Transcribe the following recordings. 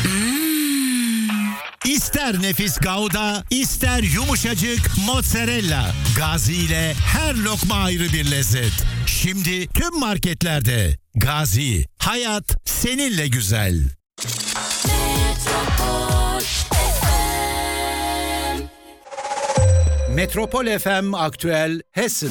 İster nefis Gouda, ister yumuşacık mozzarella. Gazi ile her lokma ayrı bir lezzet. Şimdi tüm marketlerde. Gazi, hayat seninle güzel. Metropol FM Aktüel Hessen.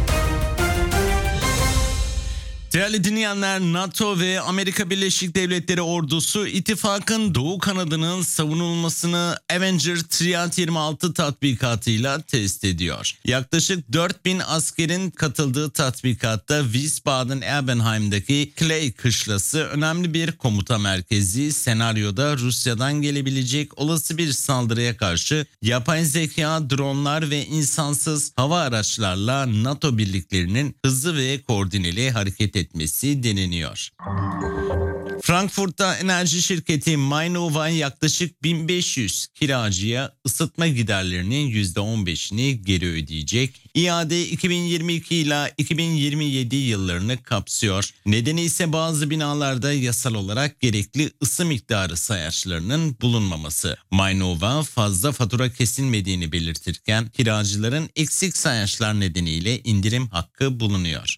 Değerli dinleyenler, NATO ve Amerika Birleşik Devletleri ordusu ittifakın doğu kanadının savunulmasını Avenger Triad 26 tatbikatıyla test ediyor. Yaklaşık 4000 askerin katıldığı tatbikatta Wiesbaden-Erbenheim'daki Clay kışlası önemli bir komuta merkezi. Senaryoda Rusya'dan gelebilecek olası bir saldırıya karşı yapay zeka, dronlar ve insansız hava araçlarla NATO birliklerinin hızlı ve koordineli hareket etmesi deneniyor. Frankfurt'ta enerji şirketi Mainova yaklaşık 1500 kiracıya ısıtma giderlerinin %15'ini geri ödeyecek. İade 2022 ile 2027 yıllarını kapsıyor. Nedeni ise bazı binalarda yasal olarak gerekli ısı miktarı sayaçlarının bulunmaması. Mainova fazla fatura kesilmediğini belirtirken kiracıların eksik sayaçlar nedeniyle indirim hakkı bulunuyor.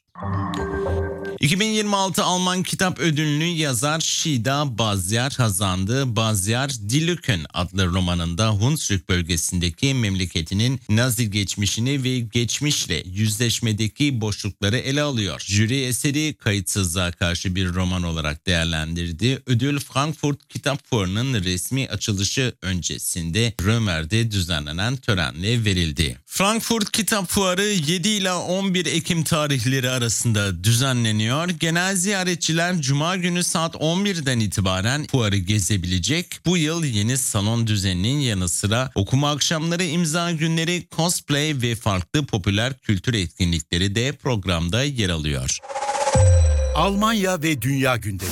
2026 Alman Kitap Ödülünü yazar Shida Bazyar kazandı. Bazyar, Die Lücken adlı romanında Hunsrück bölgesindeki memleketinin Nazi geçmişini ve geçmişle yüzleşmedeki boşlukları ele alıyor. Jüri eseri kayıtsızlığa karşı bir roman olarak değerlendirdi. Ödül Frankfurt Kitap Fuarı'nın resmi açılışı öncesinde Römer'de düzenlenen törenle verildi. Frankfurt Kitap Fuarı 7 ila 11 Ekim tarihleri arasında düzenleniyor. Genel ziyaretçiler Cuma günü saat 11'den itibaren fuarı gezebilecek. Bu yıl yeni salon düzeninin yanı sıra okuma akşamları, imza günleri, cosplay ve farklı popüler kültür etkinlikleri de programda yer alıyor. Almanya ve dünya gündemi.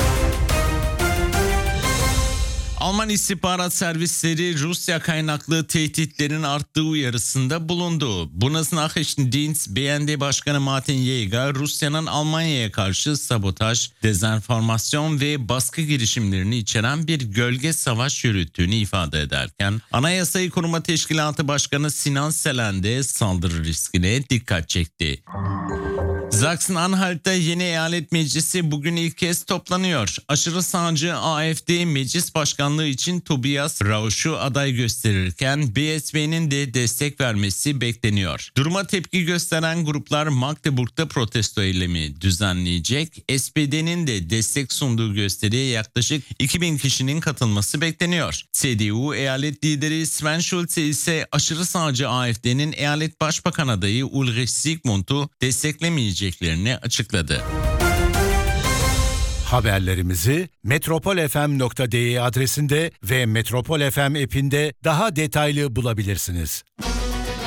Alman istihbarat servisleri Rusya kaynaklı tehditlerin arttığı uyarısında bulundu. Bundesnachrichtendienst BND Başkanı Martin Jäger, Rusya'nın Almanya'ya karşı sabotaj, dezenformasyon ve baskı girişimlerini içeren bir gölge savaş yürüttüğünü ifade ederken, Anayasayı Koruma Teşkilatı Başkanı Sinan Selen de saldırı riskine dikkat çekti. Sachsen-Anhalt'ta yeni eyalet meclisi bugün ilk kez toplanıyor. Aşırı sağcı AfD meclis başkanlığı için Tobias Rausch'u aday gösterirken BSP'nin de destek vermesi bekleniyor. Duruma tepki gösteren gruplar Magdeburg'da protesto eylemi düzenleyecek. SPD'nin de destek sunduğu gösteriye yaklaşık 2000 kişinin katılması bekleniyor. CDU eyalet lideri Sven Schulze ise aşırı sağcı AfD'nin eyalet başbakan adayı Ulrich Zygmunt'u desteklemeyeceklerini açıkladı. Haberlerimizi metropolfm.de adresinde ve Metropol FM app'inde daha detaylı bulabilirsiniz.